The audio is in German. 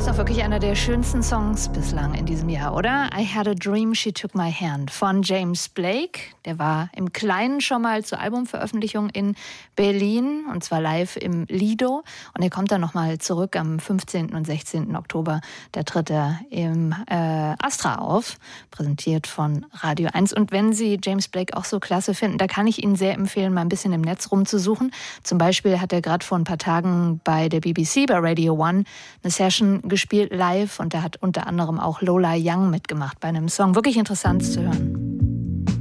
doch wirklich einer der schönsten Songs bislang in diesem Jahr, oder? I Had a Dream, She Took My Hand von James Blake. Der war im Kleinen schon mal zur Albumveröffentlichung in Berlin, und zwar live im Lido. Und er kommt dann nochmal zurück am 15. und 16. Oktober. Da tritt er im Astra auf, präsentiert von Radio 1. Und wenn Sie James Blake auch so klasse finden, da kann ich Ihnen sehr empfehlen, mal ein bisschen im Netz rumzusuchen. Zum Beispiel hat er gerade vor ein paar Tagen bei der BBC, bei Radio 1, eine Session gespielt live, und da hat unter anderem auch Lola Young mitgemacht bei einem Song. Wirklich interessant zu hören.